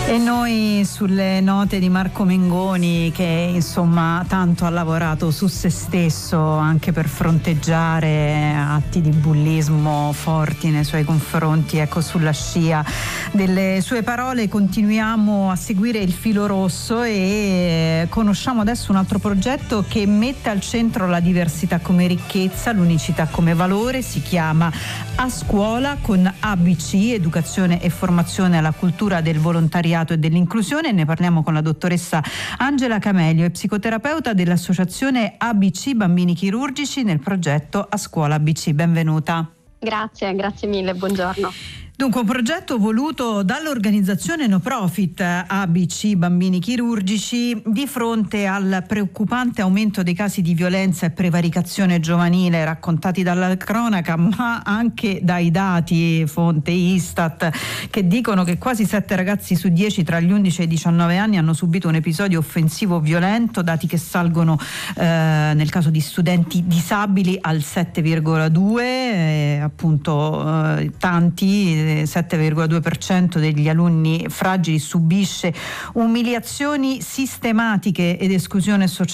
E noi sulle note di Marco Mengoni, che insomma tanto ha lavorato su se stesso anche per fronteggiare atti di bullismo forti nei suoi confronti, ecco, sulla scia delle sue parole continuiamo a seguire il filo rosso e conosciamo adesso un altro progetto che mette al centro la diversità come ricchezza, l'unicità come valore. Si chiama A Scuola con ABC, educazione e formazione alla cultura del volontariato e dell'inclusione. Ne parliamo con la dottoressa Angela Camelio, è psicoterapeuta dell'associazione ABC Bambini Chirurgici nel progetto A Scuola ABC. Benvenuta. Grazie mille, buongiorno. Dunque, un progetto voluto dall'organizzazione no profit ABC Bambini Chirurgici di fronte al preoccupante aumento dei casi di violenza e prevaricazione giovanile raccontati dalla cronaca, ma anche dai dati fonte Istat, che dicono che quasi 7 ragazzi su 10 tra gli 11 e i 19 anni hanno subito un episodio offensivo violento, dati che salgono nel caso di studenti disabili al 7,2, appunto tanti 7,2% degli alunni fragili subisce umiliazioni sistematiche ed esclusione sociale